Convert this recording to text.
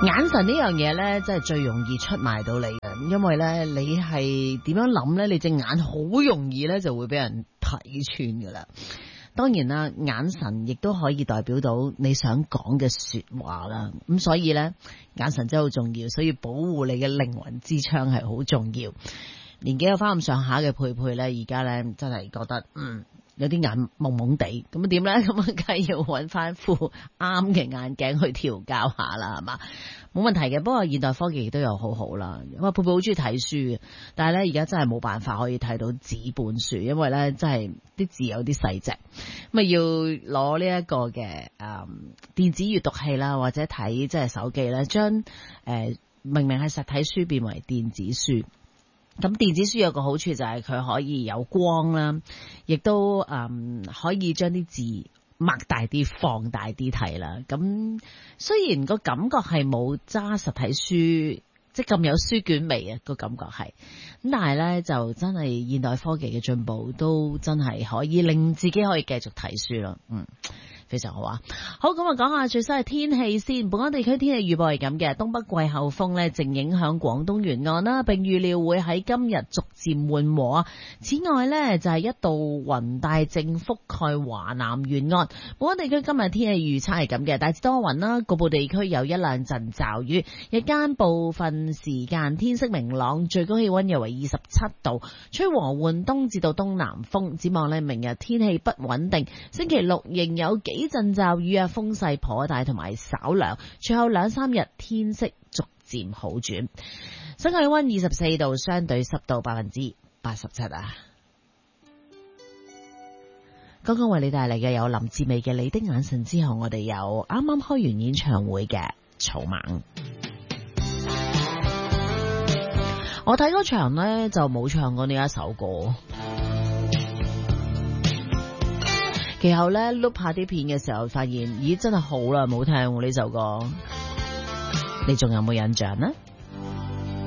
眼神呢樣嘢呢，真係最容易出賣到你嘅，因為呢，你係點樣諗呢？你隻眼好容易呢就會俾人睇穿噶啦。當然啦，眼神亦都可以代表到你想講嘅說話啦。咁所以呢，眼神真係好重要，所以保護你嘅靈魂之窗係好重要。年紀有翻咁上下嘅佩佩呢，而家呢真係覺得有啲眼蒙蒙地，咁點呢？咁啊，梗係要揾翻副啱嘅眼鏡去調教下啦，係嘛？冇問題嘅。不過現代科技亦都有好好啦。咁啊，佩佩好中意睇書嘅，但係咧而家真係冇辦法可以睇到紙本書，因為咧真係啲字有啲細隻，咁啊要攞呢一個嘅電子閱讀器啦，或者睇即係手機咧，將明明係實體書變為電子書。咁電子書有個好處就係佢可以有光啦，亦都可以將啲字擘大啲、放大啲睇啦。咁雖然個感覺係冇揸實體書即係咁有書卷味啊，個感覺係咁，但係咧就真係現代科技嘅進步都真係可以令自己可以繼續睇書咯。非常好啊！好，咁啊，講下最新嘅天氣先。本港地區天氣預報係咁嘅，東北季候風呢正影響廣東沿岸啦，並預料會喺今日逐漸緩和。此外呢，就係一道雲帶正覆蓋華南沿岸。本港地區今日天氣預測係咁嘅，大致多雲啦，局部地區有一兩陣驟雨，日間部分時間天色明朗，最高氣溫約為27度，吹和緩東至到東南風。展望呢，明日天氣不穩定，星期六仍有幾陣驟雨啊，風勢頗大同埋稍涼，隨後兩三日天色逐漸好轉。室外氣溫24度，相對濕度87%啊。剛剛為你帶嚟嘅有林志美嘅《你的眼神》，之後我哋有啱啱開完演唱會嘅草蜢。我睇嗰場呢就冇唱過呢一首歌。其後咧碌下啲片嘅時候，發現咦真係好耐冇聽呢首歌，你仲有冇印象呢？